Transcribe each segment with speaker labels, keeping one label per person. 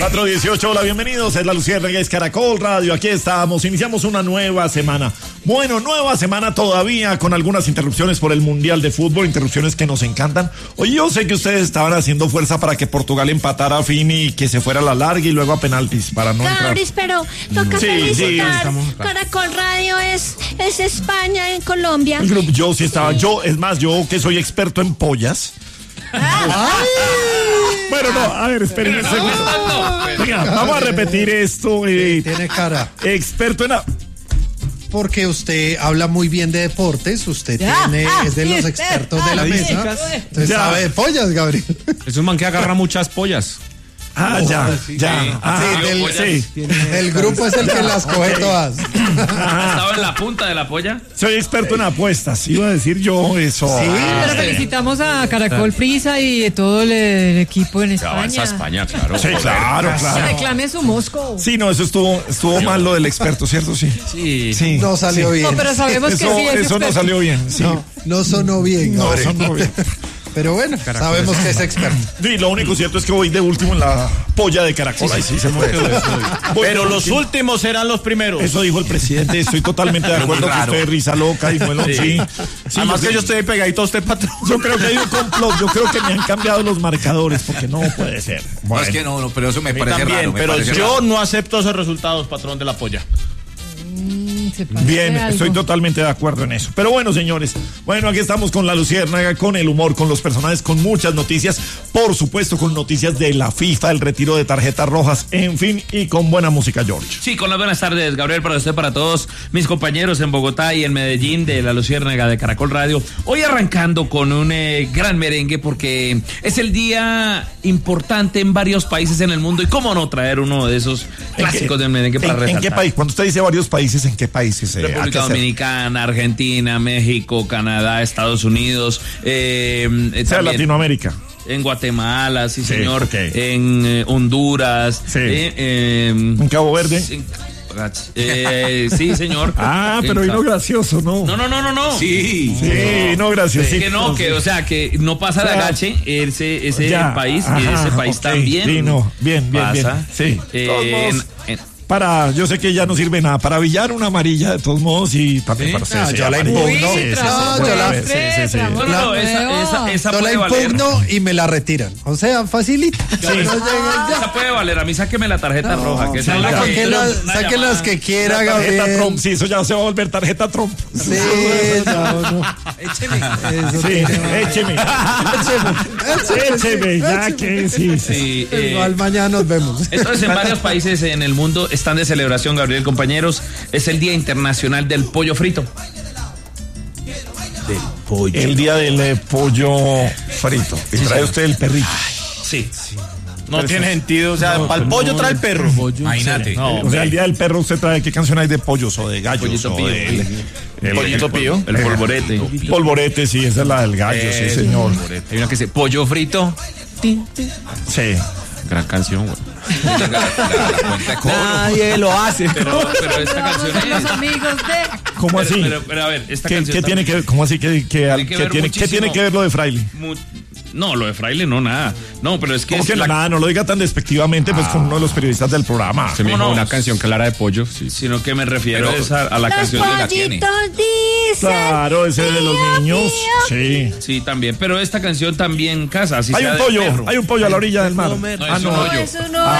Speaker 1: 4:18, hola, bienvenidos, es la Luciérnaga, es Caracol Radio, aquí estamos, iniciamos una nueva semana. Bueno, nueva semana todavía con algunas interrupciones por el Mundial de Fútbol, interrupciones que nos encantan. Oye, yo sé que ustedes estaban haciendo fuerza para que Portugal empatara a fin y que se fuera a la larga y luego a penaltis para no entrar.
Speaker 2: Cabris, pero toca felicitar. Caracol Radio es España en Colombia.
Speaker 1: Yo sí estaba, yo que soy experto en pollas. Bueno, no, a ver, esperen un segundo. Venga, vamos a repetir esto.
Speaker 3: Tiene cara.
Speaker 1: Experto en...
Speaker 3: Porque usted habla muy bien de deportes, usted es de los expertos de la mesa. Usted sabe de pollas, Gabriel.
Speaker 4: Es un man que agarra muchas pollas.
Speaker 3: El grupo es el que las coge todas.
Speaker 4: ¿Estaba en la punta de la polla?
Speaker 1: Soy experto en apuestas, iba a decir yo eso.
Speaker 5: Sí, pero felicitamos a Caracol Frisa y todo el equipo en España.
Speaker 4: Avanza España, claro.
Speaker 1: Sí, claro.
Speaker 5: Reclame su Moscú.
Speaker 1: Sí, no, eso estuvo mal lo del experto, ¿cierto? Sí.
Speaker 3: No salió bien.
Speaker 5: No, pero sabemos que sí es
Speaker 1: eso no salió bien. Sí.
Speaker 3: No sonó bien.
Speaker 1: No sonó bien.
Speaker 3: Pero bueno, sabemos que es experto.
Speaker 1: Sí, lo único cierto es que voy de último en la polla de Caracol. Sí, se puede.
Speaker 4: Pero los últimos serán los primeros.
Speaker 1: Eso dijo el presidente. Estoy totalmente de acuerdo con usted, risa loca y bueno, sí.
Speaker 4: Además que yo estoy pegadito a usted, patrón.
Speaker 1: Yo creo que hay un complot. Yo creo que me han cambiado los marcadores porque no puede ser.
Speaker 4: Bueno. No, es que no, pero eso me parece también, raro. Pero yo no acepto esos resultados, patrón de la polla.
Speaker 1: Bien, estoy totalmente de acuerdo en eso. Pero bueno, señores, aquí estamos con la Luciérnaga, con el humor, con los personajes, con muchas noticias, por supuesto con noticias de la FIFA, el retiro de tarjetas rojas, en fin, y con buena música, George.
Speaker 6: Sí, con las buenas tardes, Gabriel, para usted, para todos mis compañeros en Bogotá y en Medellín de la Luciérnaga de Caracol Radio. Hoy arrancando con un gran merengue porque es el día importante en varios países en el mundo y cómo no traer uno de esos clásicos del merengue para resaltar.
Speaker 1: ¿En qué país? Cuando usted dice varios países, ¿en qué países?
Speaker 6: República Dominicana, Argentina, México, Canadá, Estados Unidos,
Speaker 1: Latinoamérica.
Speaker 6: En Guatemala, sí, señor.
Speaker 1: Okay.
Speaker 6: En Honduras.
Speaker 1: Sí. En Cabo Verde.
Speaker 6: Sí, señor.
Speaker 1: Pero vino gracioso, ¿no?
Speaker 6: No.
Speaker 1: Sí, no gracioso.
Speaker 6: Sí, que no pasa de agache ese país y ese país también.
Speaker 1: Sí, no, bien. Sí. Yo sé que ya no sirve nada. Para billar una amarilla de todos modos y también para hacer.
Speaker 3: Yo la impugno.
Speaker 6: Esa
Speaker 3: la impugno y me la retiran. O sea, facilita.
Speaker 6: Esa puede valer. A mí sáqueme la tarjeta roja.
Speaker 3: Saque las que quiera, Gabriel.
Speaker 1: Tarjeta Trump, sí, eso ya se va a volver tarjeta Trump.
Speaker 3: Sí, no.
Speaker 1: Écheme, ya que sí.
Speaker 3: Igual mañana nos vemos.
Speaker 6: Entonces, en varios países en el mundo están de celebración, Gabriel, compañeros. Es el Día Internacional del Pollo Frito.
Speaker 1: El día del pollo frito. Y trae usted el perrito.
Speaker 6: Sí.
Speaker 4: No tiene sentido, o sea, para el pollo trae el perro.
Speaker 6: Imagínate.
Speaker 1: O sea, el día del perro usted trae, ¿qué canción hay de pollos o de gallos?
Speaker 6: Pollito Pío.
Speaker 1: El
Speaker 4: Pollito Pío.
Speaker 6: El polvorete.
Speaker 1: Polvorete, sí, esa es la del gallo, sí, señor.
Speaker 4: Hay una que dice pollo frito.
Speaker 1: Sí.
Speaker 4: Gran canción, güey.
Speaker 3: Nadie lo hace.
Speaker 6: Pero esta canción es...
Speaker 5: Los amigos de...
Speaker 1: ¿Cómo así?
Speaker 6: Pero a ver, esta
Speaker 1: ¿Qué
Speaker 6: canción
Speaker 1: tiene que ver? ¿Cómo así? ¿Qué tiene que ver lo de Fraile?
Speaker 6: No, lo de Fraile no, nada. No, pero es que...
Speaker 1: ¿Cómo que nada? No lo diga tan despectivamente, pues con uno de los periodistas del programa.
Speaker 4: Se me dijo una canción que hablara de pollo, sí.
Speaker 6: Sino que me refiero a la canción de la tiene.
Speaker 1: Claro, ese de los niños. Sí.
Speaker 6: Sí, también. Pero esta canción también casa. Así
Speaker 1: hay un pollo. Hay un pollo a la orilla del mar.
Speaker 5: Eso no.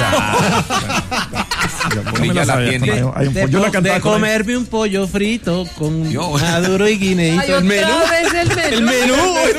Speaker 1: Yo la cantaba
Speaker 7: de comerme un pollo frito con maduro y guineíto.
Speaker 5: El menú.
Speaker 7: El menú.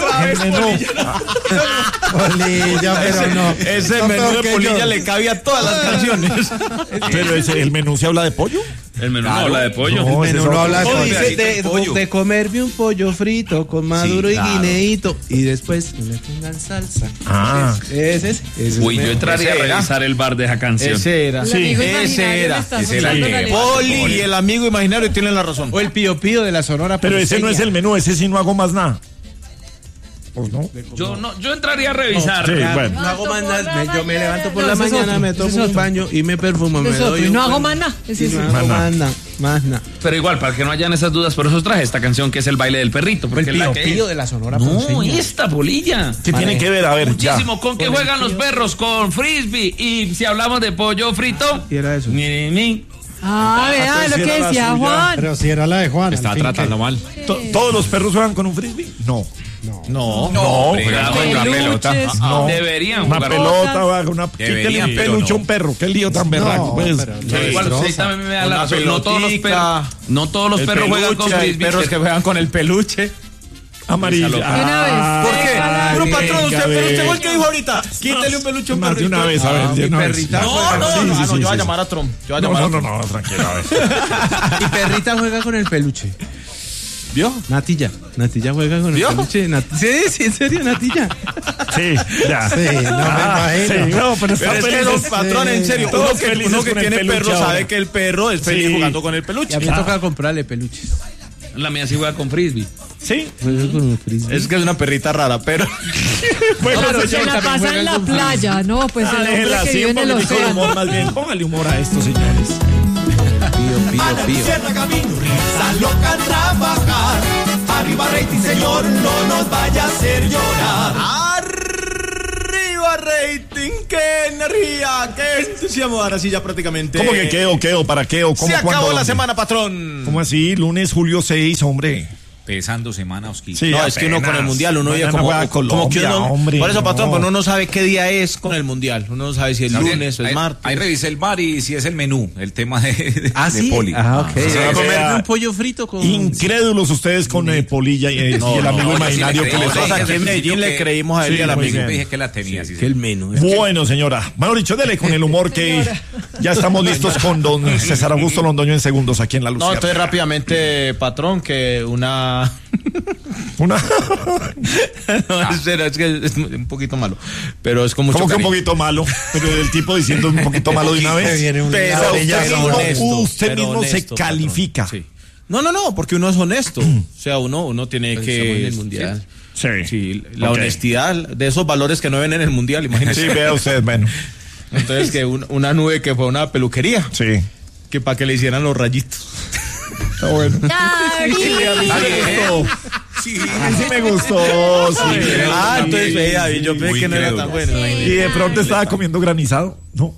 Speaker 3: Polilla, pero no.
Speaker 4: Ese menú de Polilla le cabe a todas las canciones.
Speaker 1: Pero el menú se habla de pollo.
Speaker 6: El menú no habla de pollo.
Speaker 3: No, el menú no habla de pollo.
Speaker 7: Dice de comerme un pollo frito con maduro y guineíto y después le pongan salsa. Ese es.
Speaker 6: Uy, yo entraría a revisar el bar de esa canción.
Speaker 7: Ese era.
Speaker 4: Ese era. Poli y el amigo imaginario tienen la razón.
Speaker 7: O el Pío Pío de la Sonora.
Speaker 1: Pero ese no es el menú, ese sí no hago más nada. Pues no.
Speaker 6: Yo entraría a revisar.
Speaker 7: No hago más nada. Yo me levanto por la mañana, me tomo un baño y me perfumo.
Speaker 5: No hago más nada.
Speaker 7: No hago más nada. Más nada.
Speaker 6: Pero igual, para que no hayan esas dudas, por eso traje esta canción que es el baile del perrito. Porque
Speaker 7: el pío de la Sonora
Speaker 6: No,
Speaker 7: Ponceña.
Speaker 6: esta polilla.
Speaker 1: ¿Qué tiene que ver? A ver,
Speaker 6: Muchísimo. ¿Con qué juegan los perros? Con frisbee. Y si hablamos de pollo frito.
Speaker 7: Y era eso.
Speaker 6: Ni.
Speaker 5: Vea lo que decía Juan.
Speaker 3: Pero si era la de Juan.
Speaker 4: Está tratando mal.
Speaker 1: ¿Todos los perros juegan con un frisbee? No.
Speaker 4: No,
Speaker 6: juegan con una pelota.
Speaker 1: No.
Speaker 6: Deberían
Speaker 1: Una
Speaker 6: jugar.
Speaker 1: pelota, una
Speaker 4: Deberían,
Speaker 1: un
Speaker 4: pero
Speaker 1: peluche a
Speaker 4: no.
Speaker 1: un perro. Qué lío tan berraco. Pues.
Speaker 6: Pero igual usted también me da la razón. No todos los perros juegan con
Speaker 4: Hay
Speaker 6: frisbee.
Speaker 4: perros que juegan con el peluche.
Speaker 1: Amarilla.
Speaker 5: De una vez.
Speaker 4: ¿Por qué? Pero patrón, usted fue el que dijo ahorita. Quítele un peluche a un
Speaker 1: Más
Speaker 4: perro.
Speaker 1: de una vez, a ver.
Speaker 7: mi perrita.
Speaker 4: No, yo voy a llamar a Trump.
Speaker 1: No, tranquilo, a ver.
Speaker 7: Y perrita juega con el peluche.
Speaker 4: ¿Vio?
Speaker 7: Natilla juega con el peluche. Sí, en serio, Natilla.
Speaker 1: Sí, ya.
Speaker 3: Sí, no me imagino.
Speaker 1: Sí, no, pero está
Speaker 4: Pero es que
Speaker 1: feliz.
Speaker 4: los patrones, en serio,
Speaker 1: Todos
Speaker 4: uno que
Speaker 1: felices con el
Speaker 4: tiene
Speaker 1: peluche
Speaker 4: perro
Speaker 1: ahora.
Speaker 4: sabe que el perro es feliz
Speaker 1: Sí.
Speaker 4: jugando con el
Speaker 7: Y
Speaker 4: peluche.
Speaker 7: a mí me toca comprarle peluches.
Speaker 6: La mía sí juega con frisbee.
Speaker 1: Sí.
Speaker 7: Juega con un frisbee.
Speaker 4: Es que es una perrita rara, pero...
Speaker 1: Bueno,
Speaker 5: Claro,
Speaker 1: señor,
Speaker 5: se la
Speaker 7: también
Speaker 5: pasa en la
Speaker 7: juegan con
Speaker 5: playa, ¿no? Pues el hombre
Speaker 1: déjela
Speaker 5: que
Speaker 1: así,
Speaker 5: vive
Speaker 1: un
Speaker 5: en el
Speaker 1: poquitico de humor,
Speaker 5: océano.
Speaker 1: más bien. Póngale humor a esto, señores.
Speaker 7: Pío.
Speaker 8: Risa loca a trabajar. Arriba rating, señor, no nos vaya a hacer llorar.
Speaker 4: ¡Arriba rating! ¡Qué energía! ¡Qué entusiasmo! Ahora sí ya prácticamente...
Speaker 1: ¿Cómo que qué o para qué o cómo?
Speaker 4: Se acabó
Speaker 1: cuándo,
Speaker 4: la
Speaker 1: dónde?
Speaker 4: semana, patrón.
Speaker 1: ¿Cómo así? Lunes, julio 6, hombre.
Speaker 9: Pesando semana, Oski.
Speaker 1: Sí,
Speaker 4: No, es que uno con el mundial, uno
Speaker 1: Mañana
Speaker 4: vive
Speaker 1: juega
Speaker 4: como que
Speaker 1: Colombia,
Speaker 4: uno,
Speaker 1: hombre,
Speaker 4: por eso, patrón,
Speaker 1: no.
Speaker 4: pues uno no sabe qué día es con el mundial. Uno no sabe si es lunes o es martes.
Speaker 9: Ahí revisé el bar y si es el menú, el tema de
Speaker 7: ¿Sí?
Speaker 9: Poli.
Speaker 7: Ok.
Speaker 1: Sí,
Speaker 7: Comerme
Speaker 1: sí.
Speaker 7: un pollo frito con...
Speaker 1: Incrédulos ustedes con Polilla y el amigo imaginario que les
Speaker 4: Nosotros aquí en Medellín le creímos a él y al
Speaker 1: muy
Speaker 4: amigo.
Speaker 1: bien.
Speaker 9: Yo dije que la tenía. Sí,
Speaker 7: Que el menú.
Speaker 1: Bueno, señora. Mejor dicho, dele con el humor que ya estamos listos con don César Augusto Londoño en segundos aquí en La
Speaker 4: No,
Speaker 1: Luciérnaga.
Speaker 4: entonces rápidamente, patrón, que una...
Speaker 1: Una...
Speaker 4: No, es que es un poquito malo, pero es con mucho
Speaker 1: Como que un
Speaker 4: cariño. poquito
Speaker 1: malo, pero el tipo diciendo un poquito malo de una vez.
Speaker 3: viene un
Speaker 4: Pero
Speaker 1: usted
Speaker 4: pero
Speaker 1: mismo se
Speaker 4: honesto,
Speaker 1: califica.
Speaker 4: patrón. Sí. No, porque uno es honesto. O sea, uno tiene que...
Speaker 7: en el mundial.
Speaker 1: Sí.
Speaker 4: Sí, la
Speaker 1: Ok.
Speaker 4: honestidad de esos valores que no ven en el mundial, imagínese.
Speaker 1: Sí, vea usted, bueno.
Speaker 4: Entonces, que una nube que fue una peluquería,
Speaker 1: Sí.
Speaker 4: que para que le hicieran los rayitos.
Speaker 1: Está bueno. Sí, a mí sí me gustó. Sí,
Speaker 4: Entonces, David, yo pensé que no era tan bueno.
Speaker 1: Y de pronto estaba comiendo granizado. No.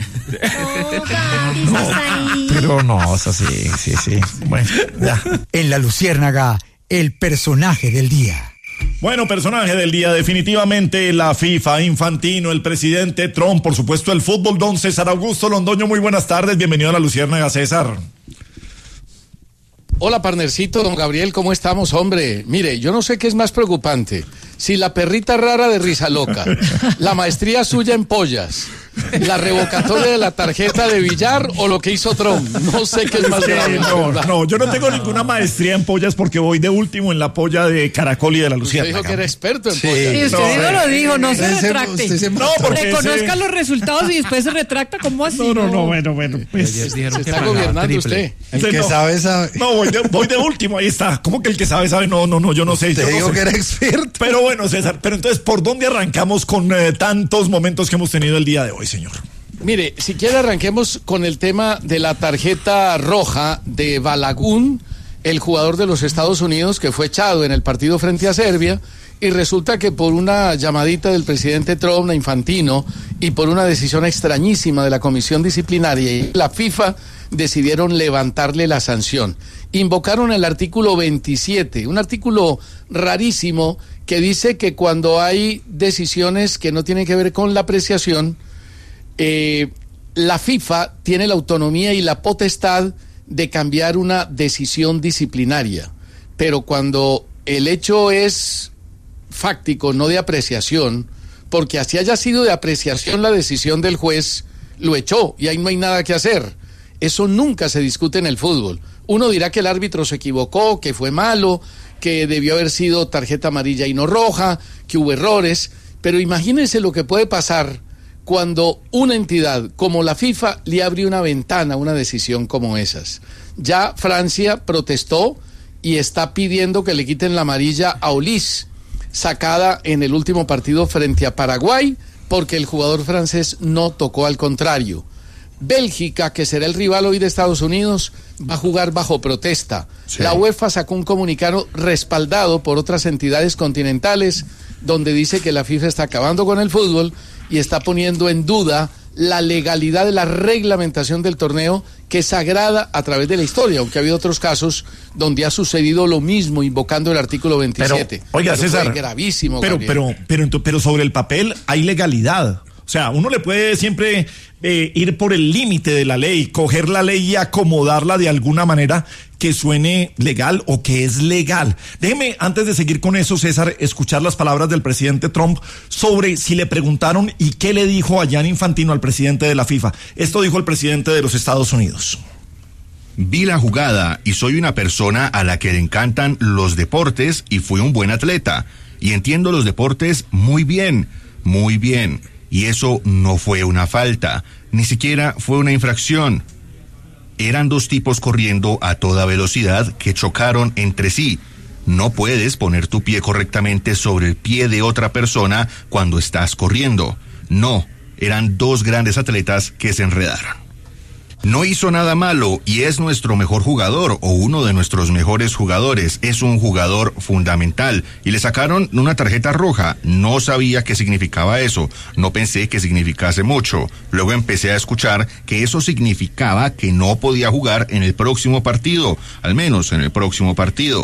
Speaker 1: Pero no, o sea, sí. Bueno, ya.
Speaker 10: En La Luciérnaga, el personaje del día.
Speaker 1: Bueno, personaje del día, definitivamente la FIFA, Infantino, el presidente Trump, por supuesto el fútbol, don César Augusto Londoño, muy buenas tardes, bienvenido a La Luciérnaga, César.
Speaker 11: Hola, partnercito, don Gabriel, ¿cómo estamos, hombre? Mire, yo no sé qué es más preocupante, si la perrita rara de Risa Loca, la maestría suya en pollas, la revocatoria de la tarjeta de billar o lo que hizo Trump. No sé qué es más grave.
Speaker 1: No, yo no tengo ninguna maestría en pollas porque voy de último en la polla de Caracol y de La
Speaker 11: Usted
Speaker 1: Luciérnaga.
Speaker 11: dijo que era experto en
Speaker 3: Sí.
Speaker 11: pollas.
Speaker 5: Y usted lo dijo, no se retracte.
Speaker 1: No, porque
Speaker 5: Reconozca los resultados y después se retracta, ¿cómo así?
Speaker 1: No, bueno, pues...
Speaker 11: Se está gobernando usted.
Speaker 3: El que sabe, sabe.
Speaker 1: No, voy de último, ahí está. ¿Cómo que el que sabe, sabe? No, yo no sé.
Speaker 3: Te
Speaker 1: yo no
Speaker 3: digo
Speaker 1: sé.
Speaker 3: que era experto.
Speaker 1: Pero bueno, César, pero entonces, ¿por dónde arrancamos con tantos momentos que hemos tenido el día de hoy, señor?
Speaker 11: Mire, si quiere arranquemos con el tema de la tarjeta roja de Balagun, el jugador de los Estados Unidos que fue echado en el partido frente a Serbia, y resulta que por una llamadita del presidente Trump a Infantino y por una decisión extrañísima de la comisión disciplinaria y la FIFA decidieron levantarle la sanción. Invocaron el artículo 27, un artículo rarísimo que dice que cuando hay decisiones que no tienen que ver con la apreciación, la FIFA tiene la autonomía y la potestad de cambiar una decisión disciplinaria, pero cuando el hecho es fáctico, no de apreciación, porque así haya sido de apreciación la decisión del juez, lo echó y ahí no hay nada que hacer. Eso nunca se discute en el fútbol. Uno dirá que el árbitro se equivocó, que fue malo, que debió haber sido tarjeta amarilla y no roja, que hubo errores, pero imagínense lo que puede pasar cuando una entidad como la FIFA le abre una ventana a una decisión como esas. Ya Francia protestó y está pidiendo que le quiten la amarilla a Olís, sacada en el último partido frente a Paraguay, porque el jugador francés no tocó, al contrario. Bélgica, que será el rival hoy de Estados Unidos, va a jugar bajo protesta. Sí. La UEFA sacó un comunicado respaldado por otras entidades continentales donde dice que la FIFA está acabando con el fútbol y está poniendo en duda la legalidad de la reglamentación del torneo, que es sagrada a través de la historia, aunque ha habido otros casos donde ha sucedido lo mismo, invocando el artículo 27.
Speaker 1: Pero, oiga, César,
Speaker 11: gravísimo.
Speaker 1: Pero sobre el papel hay legalidad. O sea, uno le puede siempre ir por el límite de la ley, coger la ley y acomodarla de alguna manera que suene legal o que es legal. Déjeme, antes de seguir con eso, César, escuchar las palabras del presidente Trump sobre si le preguntaron y qué le dijo a Gianni Infantino, al presidente de la FIFA. Esto dijo el presidente de los Estados Unidos.
Speaker 12: Vi la jugada y soy una persona a la que le encantan los deportes y fui un buen atleta. Y entiendo los deportes muy bien, muy bien. Y eso no fue una falta, ni siquiera fue una infracción. Eran dos tipos corriendo a toda velocidad que chocaron entre sí. No puedes poner tu pie correctamente sobre el pie de otra persona cuando estás corriendo. No, eran dos grandes atletas que se enredaron. No hizo nada malo y es nuestro mejor jugador o uno de nuestros mejores jugadores. Es un jugador fundamental y le sacaron una tarjeta roja. No sabía qué significaba eso. No pensé que significase mucho. Luego empecé a escuchar que eso significaba que no podía jugar en el próximo partido, al menos en el próximo partido.